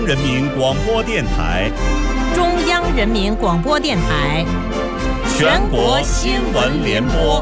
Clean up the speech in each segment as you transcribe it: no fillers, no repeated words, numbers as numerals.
人民广播电台， 中央人民广播电台， 全国新闻联播。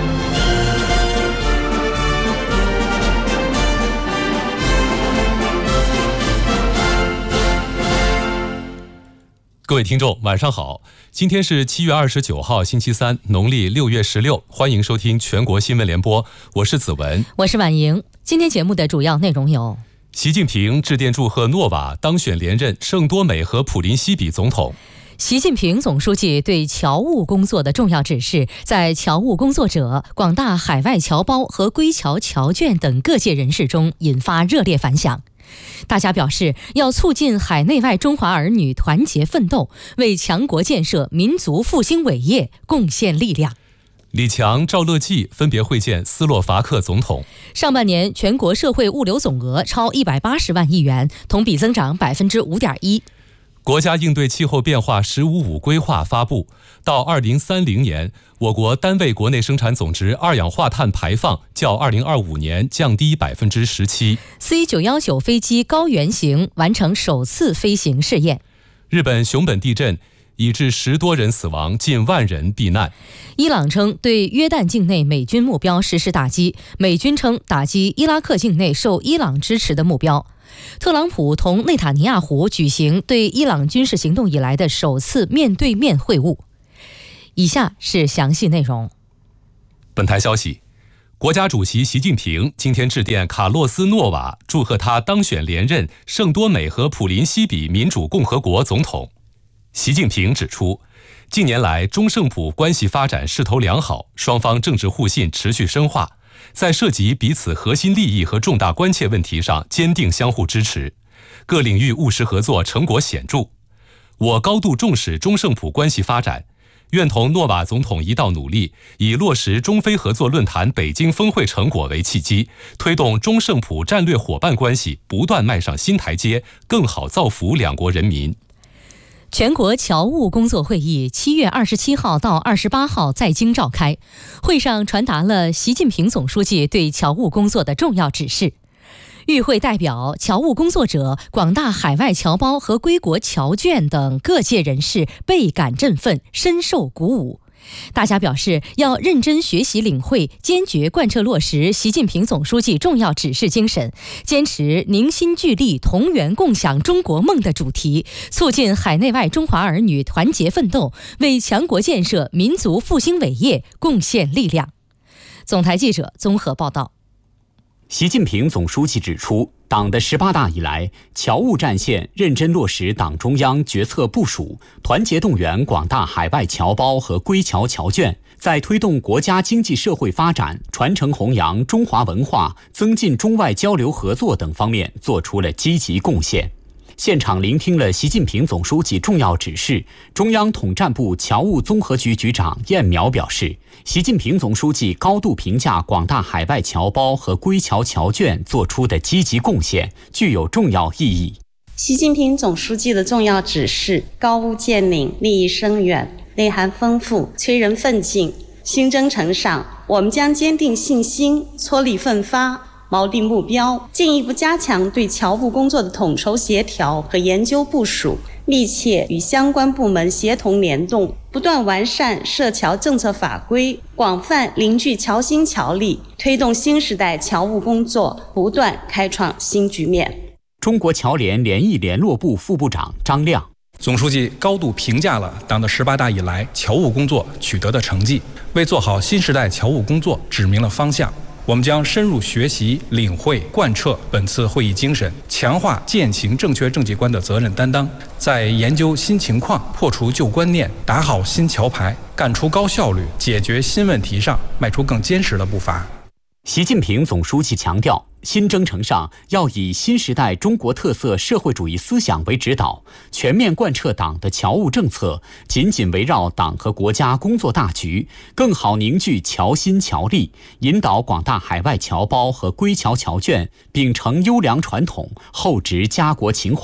各位听众晚上好，今天是7月29号星期三，农历6月16，欢迎收听全国新闻联播，我是子文， 我是婉莹。今天节目的主要内容有： 习近平致电祝贺诺瓦当选连任圣多美和普林西比总统。 习近平总书记对侨务工作的重要指示，在侨务工作者、广大海外侨胞和归侨侨眷等各界人士中引发热烈反响。大家表示要促进海内外中华儿女团结奋斗，为强国建设、民族复兴伟业贡献力量。 李强、赵乐际分别会见斯洛伐克总统。 上半年全国社会物流总额超180万亿元，同比增长5.1%。 国家应对气候变化“十五五”规划发布，到2030年，我国单位国内生产总值二氧化碳排放较2025年降低17%。 C919飞机高原型完成首次飞行试验。 日本熊本地震已致10多人死亡，近万人避难。 伊朗称对约旦境内美军目标实施打击，美军称打击伊拉克境内受伊朗支持的目标。特朗普同内塔尼亚胡举行对伊朗军事行动以来的首次面对面会晤。以下是详细内容。 本台消息，国家主席习近平今天致电卡洛斯·诺瓦，祝贺他当选连任圣多美和普林西比民主共和国总统。习近平指出，近年来中圣普关系发展势头良好，双方政治互信持续深化，在涉及彼此核心利益和重大关切问题上坚定相互支持，各领域务实合作成果显著。我高度重视中圣普关系发展，愿同诺瓦总统一道努力，以落实中非合作论坛北京峰会成果为契机，推动中圣普战略伙伴关系不断迈上新台阶，更好造福两国人民。 全国侨务工作会议7月27号到28号在京召开，会上传达了习近平总书记对侨务工作的重要指示。与会代表、侨务工作者、广大海外侨胞和归国侨眷等各界人士倍感振奋，深受鼓舞。大家表示要认真学习领会，坚决贯彻落实习近平总书记重要指示精神，坚持凝心聚力、同源共享中国梦的主题，促进海内外中华儿女团结奋斗，为强国建设、民族复兴伟业贡献力量。总台记者综合报道。 习近平总书记指出，党的18大以来，侨务战线认真落实党中央决策部署，团结动员广大海外侨胞和归侨侨眷，在推动国家经济社会发展、传承弘扬中华文化、增进中外交流合作等方面做出了积极贡献。现场聆听了习近平总书记重要指示，中央统战部侨务综合局局长燕苗表示，习近平总书记高度评价广大海外侨胞和归侨侨眷做出的积极贡献，具有重要意义。 习近平总书记的重要指示高屋建瓴，立意深远，内涵丰富，催人奋进。新征程上，我们将坚定信心，撮力奋发，锚定目标，进一步加强对侨务工作的统筹协调和研究部署，密切与相关部门协同联动，不断完善涉侨政策法规，广泛凝聚侨心侨力，推动新时代侨务工作不断开创新局面。 中国侨联联谊联络部副部长张亮， 总书记高度评价了党的18大以来侨务工作取得的成绩，为做好新时代侨务工作指明了方向。我们将深入学习、领会、贯彻本次会议精神，强化践行正确政绩观的责任担当，在研究新情况、破除旧观念、打好新桥牌、干出高效率、解决新问题上迈出更坚实的步伐。 习近平总书记强调，新征程上要以新时代中国特色社会主义思想为指导，全面贯彻党的侨务政策，紧紧围绕党和国家工作大局，更好凝聚侨心侨力，引导广大海外侨胞和归侨侨眷秉承优良传统，厚植家国情怀，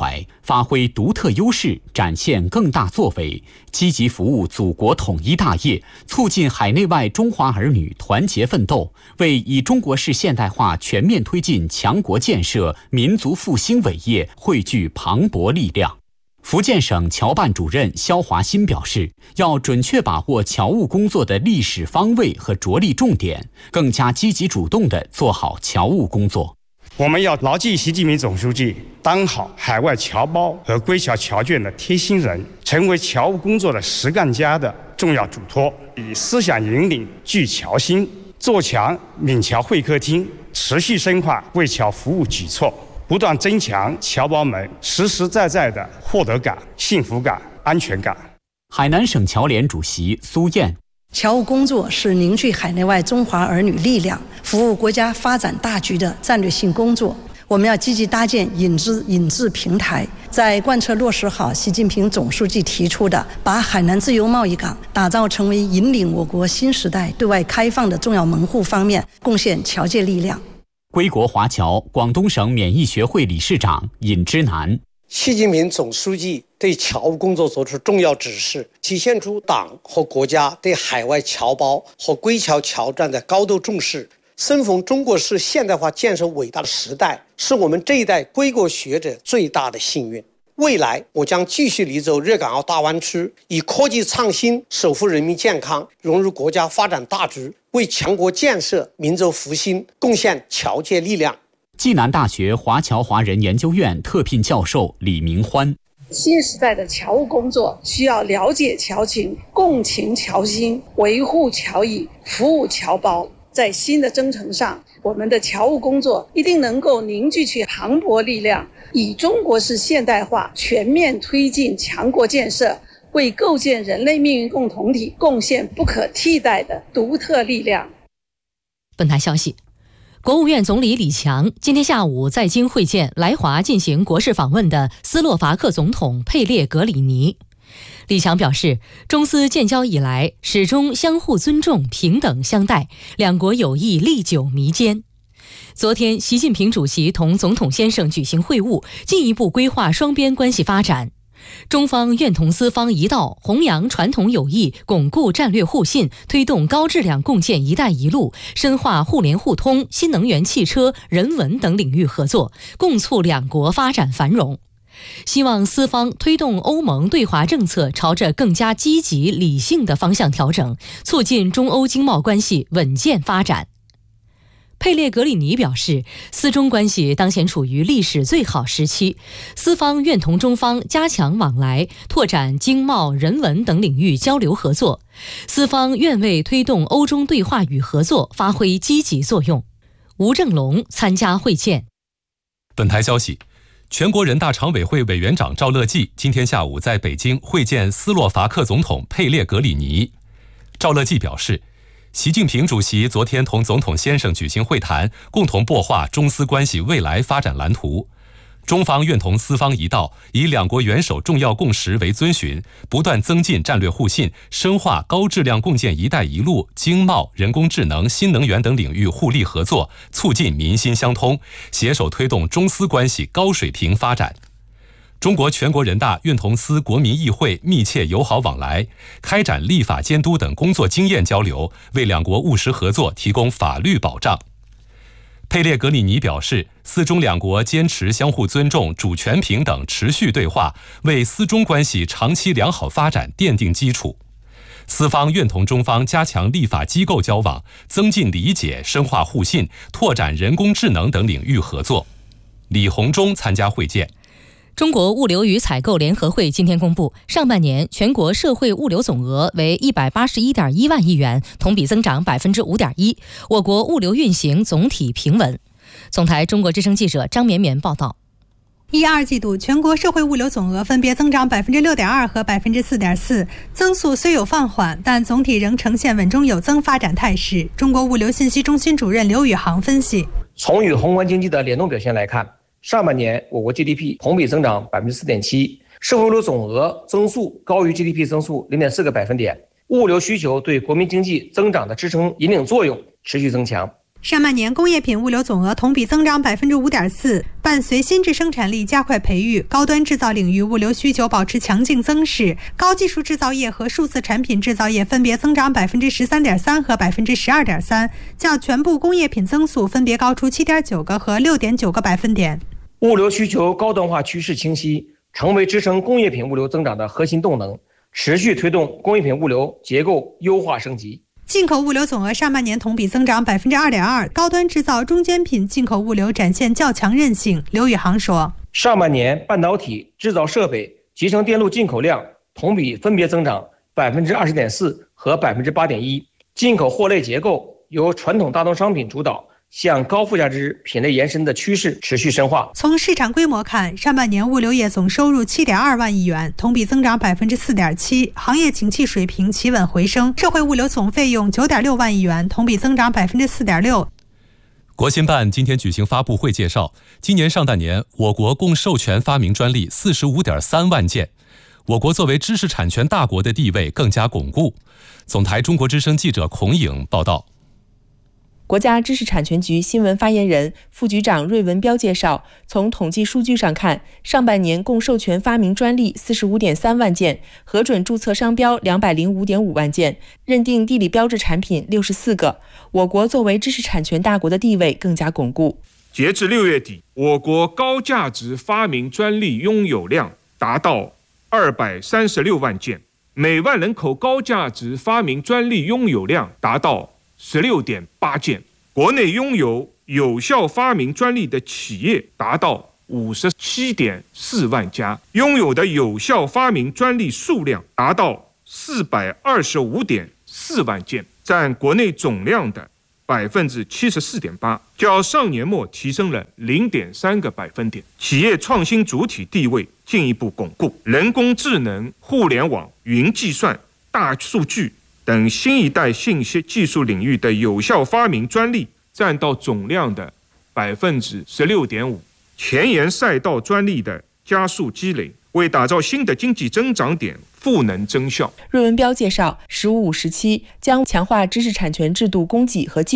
发挥独特优势，展现更大作为，积极服务祖国统一大业，促进海内外中华儿女团结奋斗，为以中国式现代化全面推进强国建设、民族复兴伟业汇聚磅礴力量。福建省侨办主任肖华新表示，要准确把握侨务工作的历史方位和着力重点，更加积极主动地做好侨务工作。 我们要牢记习近平总书记当好海外侨胞和归侨侨眷的贴心人，成为侨务工作的实干家的重要嘱托，以思想引领聚侨心，做强闽侨会客厅，持续深化为侨服务举措，不断增强侨胞们实实在在的获得感、幸福感、安全感。 海南省侨联主席苏燕， 侨务工作是凝聚海内外中华儿女力量，服务国家发展大局的战略性工作。我们要积极搭建引资平台，在贯彻落实好习近平总书记提出的把海南自由贸易港打造成为引领我国新时代对外开放的重要门户方面贡献侨界力量。 归国华侨广东省免疫学会理事长尹之南， 习近平总书记对侨务工作作出重要指示，体现出党和国家对海外侨胞和归侨侨眷的高度重视。生逢中国式现代化建设伟大的时代，是我们这一代归国学者最大的幸运。未来，我将继续力走粤港澳大湾区，以科技创新守护人民健康，融入国家发展大局，为强国建设、民族复兴贡献侨界力量。 暨南大学华侨华人研究院特聘教授李明欢， 新时代的侨务工作需要了解侨情、共情侨心、维护侨谊、服务侨胞。在新的征程上，我们的侨务工作一定能够凝聚起磅礴力量，以中国式现代化全面推进强国建设，为构建人类命运共同体贡献不可替代的独特力量。 本台消息，国务院总理李强今天下午在京会见来华进行国事访问的斯洛伐克总统佩列格里尼。李强表示，中斯建交以来始终相互尊重、平等相待，两国友谊历久弥坚。昨天，习近平主席同总统先生举行会晤，进一步规划双边关系发展。中方愿同斯方一道，弘扬传统友谊，巩固战略互信，推动高质量共建“一带一路”，深化互联互通、新能源汽车、人文等领域合作，共促两国发展繁荣。希望斯方推动欧盟对华政策朝着更加积极理性的方向调整，促进中欧经贸关系稳健发展。佩列格里尼表示，斯中关系当前处于历史最好时期，斯方愿同中方加强往来，拓展经贸、人文等领域交流合作。斯方愿为推动欧中对话与合作发挥积极作用。吴正龙参加会见。 本台消息，全国人大常委会委员长赵乐际今天下午在北京会见斯洛伐克总统佩列格里尼。赵乐际表示，习近平主席昨天同总统先生举行会谈，共同擘画中斯关系未来发展蓝图。中方愿同斯方一道，以两国元首重要共识为遵循，不断增进战略互信，深化高质量共建“一带一路”经贸、人工智能、新能源等领域互利合作，促进民心相通，携手推动中斯关系高水平发展。中国全国人大愿同斯国民议会密切友好往来，开展立法监督等工作经验交流，为两国务实合作提供法律保障。佩列格里尼表示，斯中两国坚持相互尊重、主权平等，持续对话，为斯中关系长期良好发展奠定基础。斯方愿同中方加强立法机构交往，增进理解，深化互信，拓展人工智能等领域合作。李鸿忠参加会见。 中国物流与采购联合会今天公布，上半年全国社会物流总额为181.1万亿元，同比增长5.1%。我国物流运行总体平稳。总台中国之声记者张绵绵报道。 1、2季度全国社会物流总额分别增长6.2%和4.4%，增速虽有放缓，但总体仍呈现稳中有增发展态势。中国物流信息中心主任刘宇航分析， 从与宏观经济的联动表现来看，上半年我国 GDP 同比增长4.7%，社会物流总额增速高于 GDP 增速0.4个百分点，物流需求对国民经济增长的支撑引领作用持续增强。 上半年工业品物流总额同比增长 5.4%， 伴随新质生产力加快培育，高端制造领域物流需求保持强劲增势，高技术制造业和数字产品制造业分别增长 13.3% 和 12.3%， 较全部工业品增速分别高出 7.9个和 6.9个百分点。 物流需求高端化趋势清晰，成为支撑工业品物流增长的核心动能，持续推动工业品物流结构优化升级。 进口物流总额上半年同比增长 2.2%， 高端制造中间品进口物流展现较强韧性。刘宇航说， 上半年半导体、制造设备、集成电路进口量同比分别增长 20.4% 和 8.1%， 进口货类结构由传统大宗商品主导向高附加值品类延伸的趋势持续深化。 从市场规模看，上半年物流业总收入 7.2 万亿元，同比增长 4.7%， 行业景气水平企稳回升。社会物流总费用 9.6 万亿元，同比增长 4.6%。 国新办今天举行发布会介绍，今年上半年我国共授权发明专利 45.3 万件，我国作为知识产权大国的地位更加巩固。总台中国之声记者孔颖报道。 国家知识产权局新闻发言人、副局长芮文彪介绍，从统计数据上看，上半年共授权发明专利 45.3 万件，核准注册商标 205.5 万件，认定地理标志产品64个。我国作为知识产权大国的地位更加巩固。 截至6月底，我国高价值发明专利拥有量达到236万件，每万人口高价值发明专利拥有量达到16.8件，国内拥有有效发明专利的企业达到57.4万家，拥有的有效发明专利数量达到425.4万件，占国内总量的 74.8%， 较上年末提升了 0.3个百分点。企业创新主体地位进一步巩固，人工智能、互联网、云计算、大数据等新一代信息技术领域的有效发明专利占到总量的 16.5%， 前沿赛道专利的加速积累，为打造新的经济增长点赋能增效。 芮文彪介绍，“15/5/17”将强化知识产权制度供给和